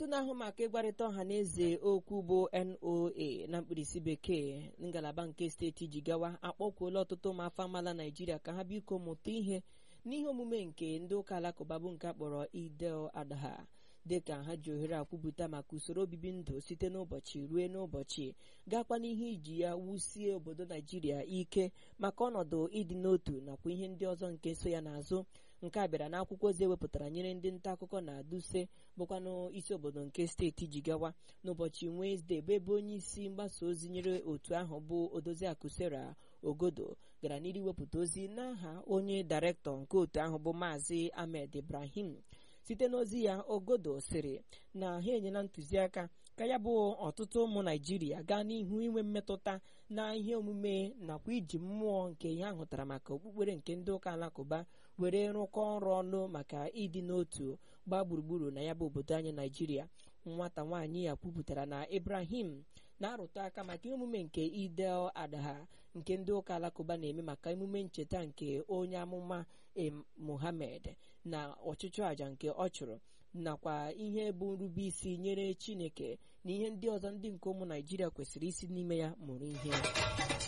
na-ahụ maka ịgwarịta ọha na eze okwu bụ NOA na mkpirisi bekee ngalaba nke steeti Jigawa akpọkwuola ọtụtụ ụmụafọ amaala Naijiria ka ha biko mụta ihe n'ihe omume nke ndị ụka alakụba bụ nke akpọrọ Eid-el-Adha, dịka ha ji ohere akwupụta maka usoro obibi ndụ site n'ụbọchị ruo n'ụbọchị gakwa n'ihe iji ya wusie obodo Naijiria ike maka ọnọdụ ịdị n'otu nakwa ihe ndị ọzọ nke so ya n'azụ. Nke a bịara n'akwụkwọ ozi ewepụtara nyere ndị nta akụkọ na Dutse bụkwanụ isi obodo nke steeti Jigawa n'ụbọchị Wenezdee, bụ ebe onye isi mgbasa ozi nyere otu ahụ bụ Odoziakụ Sarah Ogodo gara n'ihu iwepụta ozi n'aha onye dairektọ nke otu ahụ bụ Maazị Ahmed Ibrahim. Site n'ozi ya, Ogodo sịrị na ha enyela ntụziaka ka ya bụ ọtụtụ ụmụ Naijiria gaa n'ihu inwe mmetụta na ihe omume nakwa iji mmụọ nke ihe ahụtara maka okpukpere nke ndị ụka alakụba were rụkọ ọrụ ọnụ maka ịdị n'otu gbaa gburugburu na ya bụ obodo anyị Naijiria. Nwata nwaanyị ya kwupụtara na Ibrahim na-arụtụ aka maka ihe omume nke Eid-el-Adha nke ndị ụka alakụba na-eme maka emume ncheta nke onye amụma Muhammad na ọchụchụ àjà nke ọ chụrụ nakwa ihe bụ nrube isi nyere Chineke na ihe ndị ọzọ ndị nke ụmụ Naijiria kwesịrị isi n'ime ya mụrụ ihe.